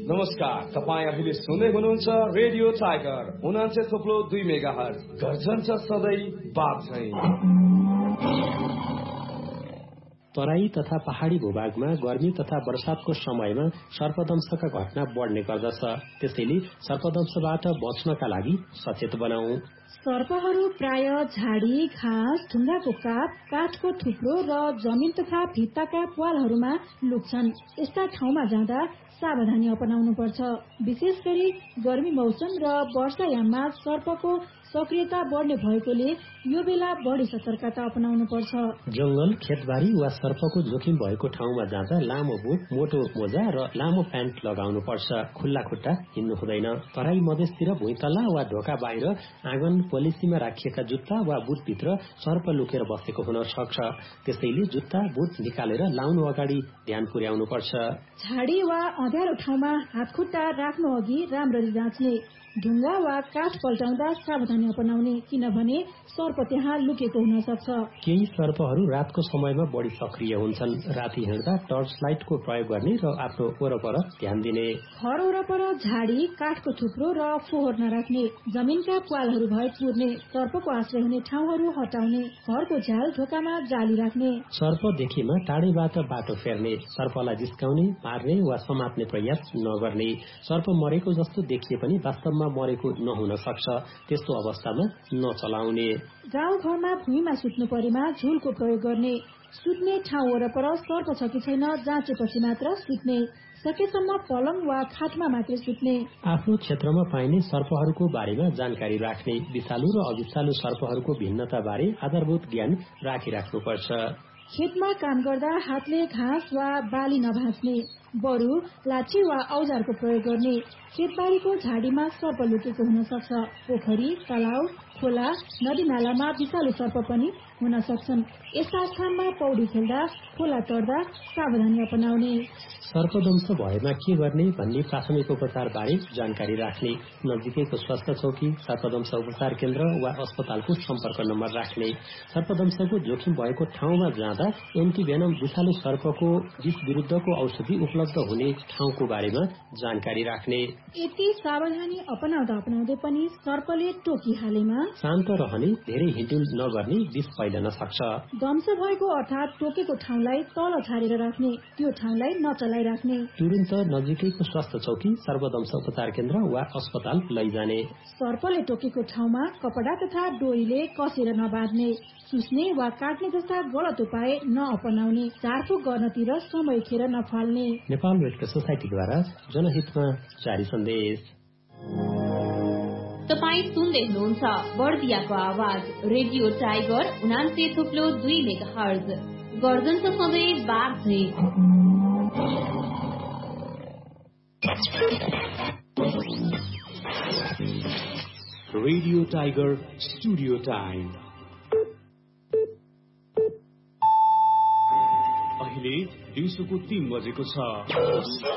नमस्कार, तपाईँ अहिले सुन्दै हुनुहुन्छ रेडियो टाइगर 89.2 मेगाहर्ज। गर्जन छ सधैँ बात चाहिँ। तराई तथा पहाड़ी भूभागमा गर्मी तथा वर्षातको समयमा सर्पदंशका घटना बढ्ने गर्दछ। त्यसैले सर्पदंशबाट बच्नका लागि सचेत बनाऊ। सर्पहरू प्राय झाडी, घाँस, ढुङ्गाको काप, काठको थुप्रो र जमिन तथा भित्ताका प्वालहरूमा लुक्छन्। यस्ता ठाउँमा जाँदा सावधानी अपनाउनु पर्छ। विशेष गरी गर्मी मौसम र वर्षायाममा सर्पको सक्रियता बढ्ने भएकोले यो बेला बढी सतर्कता अपनाउनु पर्छ। जंगल, खेतबारी वा सर्पको जोखिम भएको ठाउँमा जाँदा लामो बुट, मोटो मोजा र लामो प्यान्ट लगाउनु पर्छ। खुल्ला खुट्टा हिँड्नु हुँदैन। तराई मधेसतिर भुइँतल्ला वा ढोका बाहिर आँगन पोलिसीमा राखिएका जुत्ता वा बुटभित्र सर्प लुकेर बसेको हुन सक्छ। त्यसैले जुत्ता बुट निकालेर लाउनु अगाडि ध्यान पुर्याउनु पर्छ। झाडी वा अँध्यारो ठाउँमा हातखुट्टा राख्नु अघि राम्ररी जाँच्ने। ढुङ्गा वा काठ पल्टाउँदा सावधानी अपनाउने, किनभने सर्प त्यहाँ लुकेको हुन सक्छ। केही सर्पहरू रातको समयमा बढी सक्रिय हुन्छन्। राति हिँड्दा टर्च लाइटको प्रयोग गर्ने र आफ्नो वरपर ध्यान दिने। घर वरपर झाडी, काठको थुप्रो र फोहोर नराख्ने। जमिनका प्वालहरू भए पुर्ने। सर्पको आश्रय हुने ठाउँहरू हटाउने। घरको झ्याल ढोकामा जाली राख्ने। सर्प देखेमा टाढैबाट बाटो फेर्ने। सर्पलाई जिस्काउने, मार्ने वा समात्ने प्रयास नगर्ने। सर्प मरेको जस्तो देखिए पनि वास्तवमा मरेको नहुन सक्छ। त्यस्तो अवस्थामा नचलाउने। गाउँ घरमा भुइँमा सुत्नु परेमा झुलको प्रयोग गर्ने। सुत्ने ठाउँ वरपर सर्प छ कि छैन जाँचेपछि मात्र सुत्ने। सकेसम्म पलङ वा खाटमा मात्रै सुत्ने। आफ्नो क्षेत्रमा पाइने सर्पहरूको बारेमा जानकारी राख्ने। विषालु र अविषालु सर्पहरूको भिन्नता बारे आधारभूत ज्ञान राखिराख्नुपर्छ। खेतमा काम गर्दा हातले घाँस वा बाली नभाँच्ने। बरु, लाठी वा औजारको प्रयोग गर्ने। खेतबारीको झाडीमा सर्प लुकेको हुन सक्छ। पोखरी, तलाउ, खोला, नदी नालामा विषालु सर्प पनि हुन सक्छन्। यस्ता स्थानमा पौडी खेल्दा, खोला तर्दा सावधानी अपनाउने। सर्पदंश भएमा के गर्ने भन्ने प्राथमिक उपचार बारे जानकारी राख्ने। नजिकैको स्वास्थ्य चौकी, सर्पदंश उपचार केन्द्र वा अस्पतालको सम्पर्क नम्बर राख्ने। सर्पदंशको जोखिम भएको ठाउँमा जाँदा एन्टिभेनम विषालु सर्पको विष विरुद्धको औषधि उपलब्ध हुने ठाउँको बारेमा जानकारी राख्ने। यति सावधानी अपनाउँदै पनि सर्पले टोकिहालेमा शान्त रहने, धेरै हिँडुल नगर्ने, विष फैलन सक्छ। दंश भएको अर्थात टोकेको ठाउँलाई तल छाडेर राख्ने। त्यो ठाउँलाई नचलाइराख्ने। तुरन्त नजिकैको स्वास्थ्य चौकी, सर्पदंश उपचार केन्द्र वा अस्पताल लैजाने। सर्पले टोकेको ठाउँमा कपडा तथा डोरीले कसेर नबाँध्ने। चुस्ने वा काट्ने जस्ता गलत उपाय नअपनाउने। झारफुक गर्नतिर समय खेर नफाल्ने। नेपाल रेडक्रस सोसाइटीद्वारा जनहितमा जारी सन्देश। तपाईँ सुन्दै हुनुहुन्छ बर्दियाको आवाज रेडियो टाइगर 89.2 मेगाहर्ज। गर्जन छ सधैँ बात चाहिँ। रेडियो टाइगर स्टुडियो टाइम अहिले दिउँसोको 3 बजेको छ।